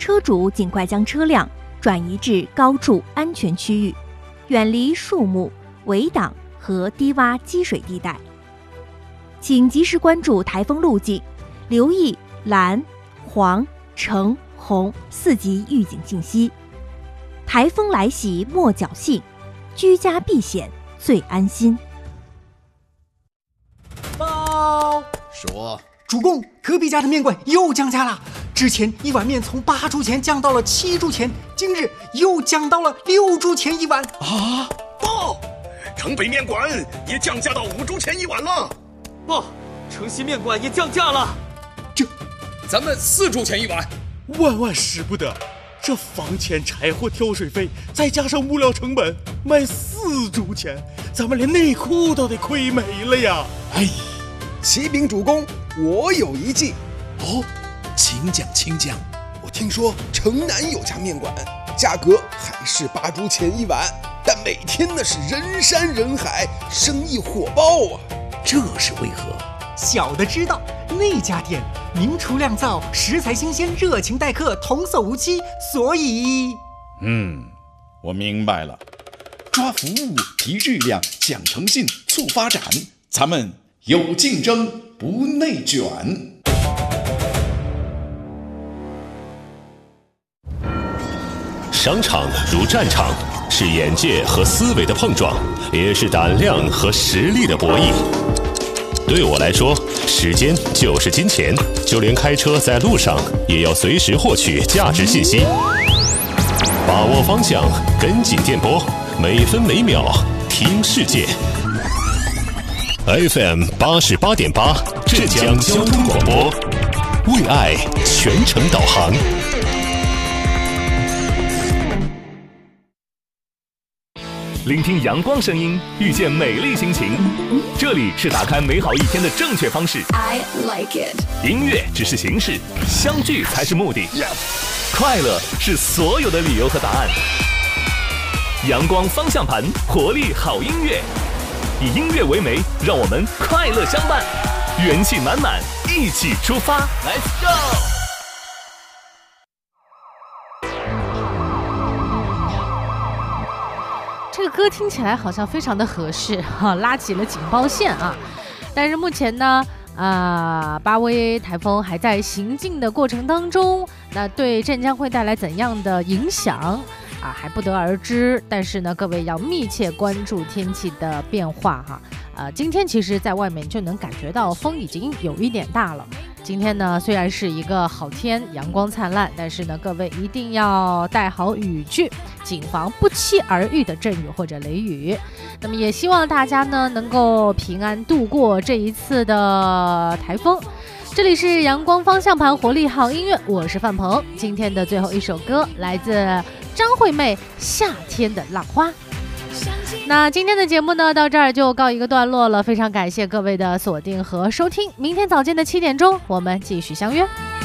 车主尽快将车辆转移至高处安全区域，远离树木、围挡和低洼积水地带。请及时关注台风路径，留意蓝、黄、橙、红4级预警信息。台风来袭莫侥幸，居家避险最安心。 报说， 主公，隔壁家的面馆又降价了。之前1碗面从8铢钱降到了7铢钱，今日又降到了6铢钱1碗。 啊！ 报，城北面馆也降价到5铢钱1碗了。 报，城西面馆也降价了。 咱们4铢钱1碗。 万万使不得！这房钱、柴火、挑水费，再加上物料成本，卖4铢钱，咱们连内裤都得亏没了呀！ 哎，启禀主公，我有一计。哦，请讲。我听说城南有家面馆，价格还是8铢钱1碗，但每天那是人山人海，生意火爆啊！这是为何？ 小的知道，那家店名厨酿造，食材新鲜，热情待客，童叟无欺，所以…… 我明白了，抓服务，提质量，讲诚信，促发展，咱们有竞争，不内卷。 商场如战场，是眼界和思维的碰撞，也是胆量和实力的博弈。对我来说，时间就是金钱，就连开车在路上也要随时获取价值信息。把握方向，跟紧电波，每分每秒听世界。FM 88.8，浙江交通广播，为爱全程导航。 聆听阳光声音，遇见美丽心情。这里是打开美好一天的正确方式。 I like it。 音乐只是形式，相聚才是目的。快乐是所有的理由和答案。阳光方向盘，活力好音乐，以音乐为媒，让我们快乐相伴，元气满满，一起出发 ，Let's go！ 这个歌听起来好像非常的合适哈，拉起了警报线啊！但是目前呢，巴威台风还在行进的过程当中，那对镇江会带来怎样的影响还不得而知。但是呢，各位要密切关注天气的变化哈。今天其实在外面就能感觉到风已经有一点大了。今天呢，虽然是一个好天，阳光灿烂，但是呢，各位一定要带好雨具，谨防不期而遇的阵雨或者雷雨。那么也希望大家呢能够平安度过这一次的台风。这里是阳光方向盘，活力好音乐，我是范鹏。今天的最后一首歌来自张惠妹《夏天的浪花》。那今天的节目呢，到这儿就告一个段落了，非常感谢各位的锁定和收听，明天早间的7点钟，我们继续相约。